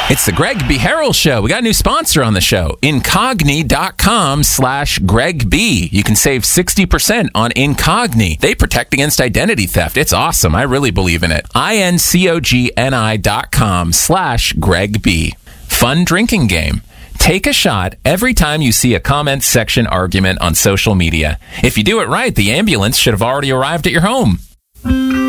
It's the Greg B. Harrell Show. We got a new sponsor on the show, Incogni.com/Greg B. You can save 60% on Incogni. They protect against identity theft. It's awesome. I really believe in it. Incogni.com/Greg B. Fun drinking game. Take a shot every time you see a comment section argument on social media. If you do it right, the ambulance should have already arrived at your home.